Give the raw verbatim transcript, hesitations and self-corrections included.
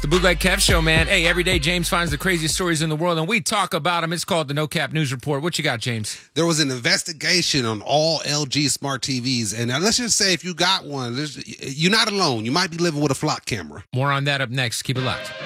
The Bootleg Kev Show, man. Hey, every day James finds the craziest stories in the world, and we talk about them. It's called the No Cap News Report. What you got, James? There was an investigation on all L G smart T Vs, and let's just say if you got one, you're not alone. You might be living with a flock camera. More on that up next. Keep it locked.